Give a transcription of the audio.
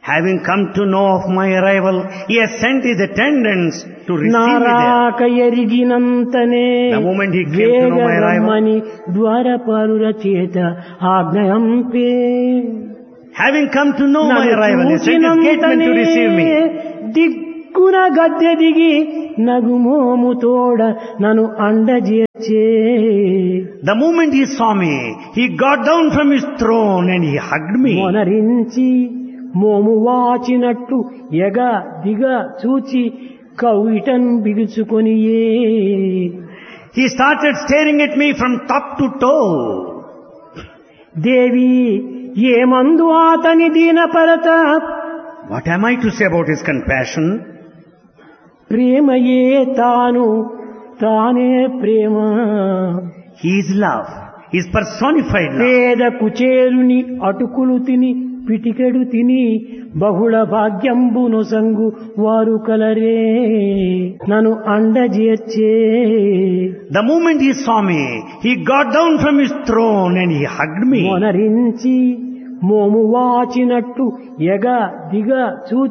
Having come to know of my arrival, he has sent his attendants to receive me there. నారాక ఎరిగినంతనే The moment he came to know my arrival, వేగరమ్మని ద్వారపాలుర చేత ఆజ్ఞయంపే having come to know my arrival, he sent his gatemen to receive me. దిక్కున గద్దె దిగి నగుమోము తోడ నన్ను అండజేర్చే. The moment he saw me, he got down from his throne and he hugged me. మొనరించి మోము వాచినట్టు ఎగ దిగ చూచి కవిటన్ బిగుచుకొనియే. He started staring at me from top to toe. దేవి ఏమందు అతని దీనపరత, What am I to say about his compassion? ప్రేమయే తాను తానే ప్రేమ. He is love. He is personified love. పేద కుచేరుని అటుకులు తిని పిటికెడు తిని బహుళ భాగ్యంబును సంగు వారు కలరే నన్ను అండజేర్చే. The moment he saw me, he got down from his throne and he hugged me. మొనరించి మోము వాచినట్టు ఎగ దిగ చూచి